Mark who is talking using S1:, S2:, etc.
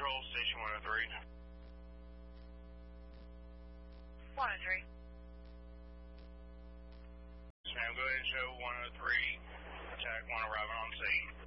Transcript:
S1: Patrol, Station 103.
S2: 103.
S1: Ma'am, go ahead and show 103. Attack 1 arriving on scene.